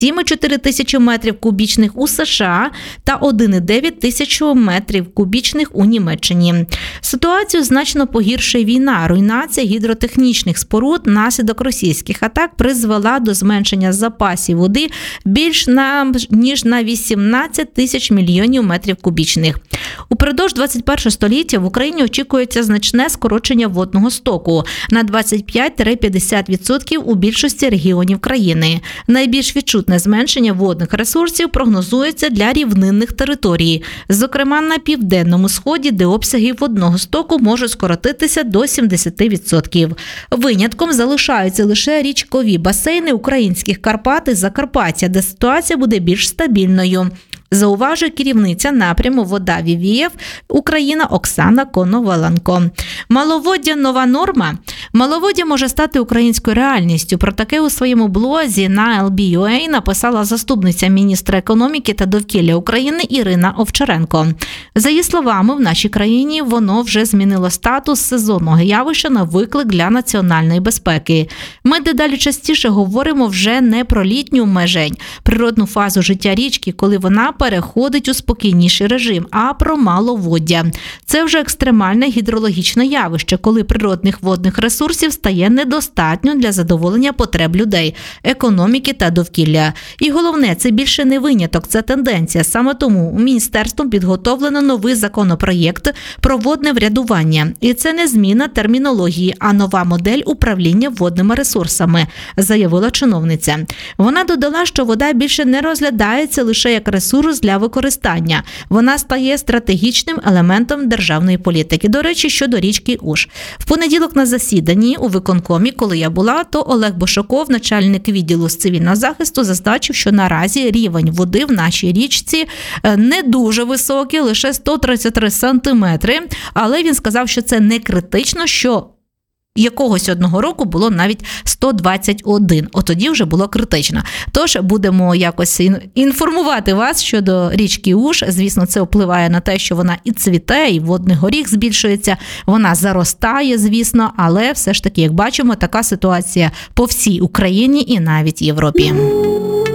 7,4 тисячі метрів кубічних у США та 1,9 тисяч метрів кубічних у Німеччині. Ситуацію значно погіршує війна. Руйнація гідротехнічних споруд наслідок російських атак призвела до зменшення запасів води більш ніж на 18 тисяч мільйонів метрів кубічних. Упродовж 21 століття в Україні очікується значне скорочення водного стоку на 25-50% у більшості регіонів країни. Найбільш відчутне зменшення водних ресурсів прогнозується для рівнинних територій, зокрема на Південному Сході, де обсяги водного стоку можуть скоротитися до 70%. Винятком залишаються лише річкові басейни українських Карпат і Закарпаття, де ситуація буде більш стабільною, зауважує керівниця напряму «Вода Вівіїв» Україна Оксана Коноваленко. Маловоддя – нова норма? Маловоддя може стати українською реальністю. Про таке у своєму блозі на LB.UA написала заступниця міністра економіки та довкілля України Ірина Овчаренко. За її словами, в нашій країні воно вже змінило статус сезонного явища на виклик для національної безпеки. Ми дедалі частіше говоримо вже не про літню межень, природну фазу життя річки, коли вона переходить у спокійніший режим, а про маловоддя. Це вже екстремальне гідрологічне явище, коли природних водних ресурсів стає недостатньо для задоволення потреб людей, економіки та довкілля. І головне, це більше не виняток, це тенденція. Саме тому міністерством підготовлено новий законопроєкт про водне врядування. І це не зміна термінології, а нова модель управління водними ресурсами, заявила чиновниця. Вона додала, що вода більше не розглядається лише як ресурс для використання. Вона стає стратегічним елементом державної політики. До речі, щодо річки Уж. В понеділок на засіданні у виконкомі, коли я була, то Олег Бошаков, начальник відділу з цивільного захисту, зазначив, що наразі рівень води в нашій річці не дуже високий, лише 133 сантиметри, але він сказав, що це не критично, що якогось одного року було навіть 121. От тоді вже було критично. Тож будемо якось інформувати вас щодо річки Уж. Звісно, це впливає на те, що вона і цвіте, і водний горіх збільшується, вона заростає, звісно, але все ж таки, як бачимо, така ситуація по всій Україні і навіть Європі.